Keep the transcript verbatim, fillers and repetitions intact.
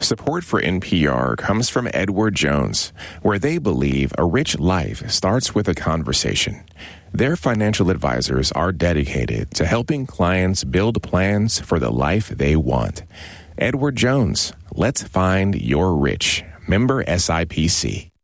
Support for N P R comes from Edward Jones, where they believe a rich life starts with a conversation. Their financial advisors are dedicated to helping clients build plans for the life they want. Edward Jones, let's find your rich. Member S I P C.